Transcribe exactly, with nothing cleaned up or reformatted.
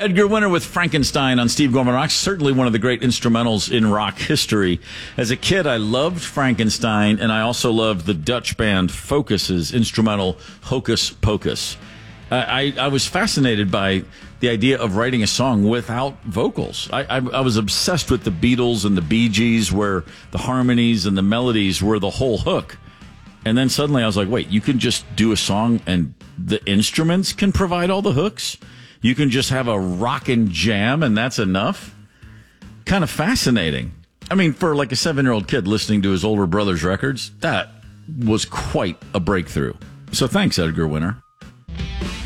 Edgar Winter with Frankenstein on Steve Gorman Rocks, certainly one of the great instrumentals in rock history. As a kid, I loved Frankenstein, and I also loved the Dutch band Focus's instrumental Hocus Pocus. I, I, I was fascinated by the idea of writing a song without vocals. I, I, I was obsessed with the Beatles and the Bee Gees, where the harmonies and the melodies were the whole hook. And then suddenly I was like, wait, you can just do a song and the instruments can provide all the hooks? You can just have a rockin' jam and that's enough? Kind of fascinating. I mean, for like a seven-year-old kid listening to his older brother's records, that was quite a breakthrough. So thanks, Edgar Winter.